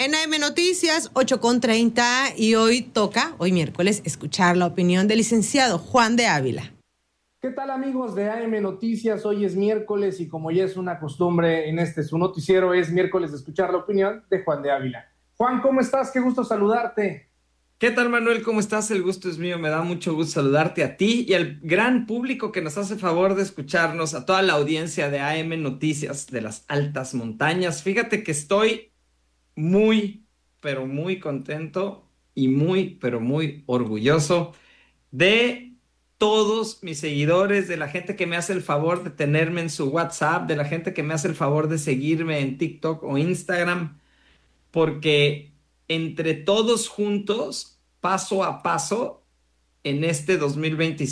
En AM Noticias, 8:30, y hoy toca, hoy miércoles, escuchar la opinión del licenciado Juan de Ávila. ¿Qué tal, amigos de AM Noticias? Hoy es miércoles y como ya es una costumbre en este su noticiero, es miércoles de escuchar la opinión de Juan de Ávila. Juan, ¿cómo estás? Qué gusto saludarte. ¿Qué tal, Manuel? ¿Cómo estás? El gusto es mío. Me da mucho gusto saludarte a ti y al gran público que nos hace favor de escucharnos, a toda la audiencia de AM Noticias de las altas montañas. Fíjate que estoy muy, pero muy contento y muy, pero muy orgulloso de todos mis seguidores, de la gente que me hace el favor de tenerme en su WhatsApp, de la gente que me hace el favor de seguirme en TikTok o Instagram, porque entre todos juntos, paso a paso, en este 2025,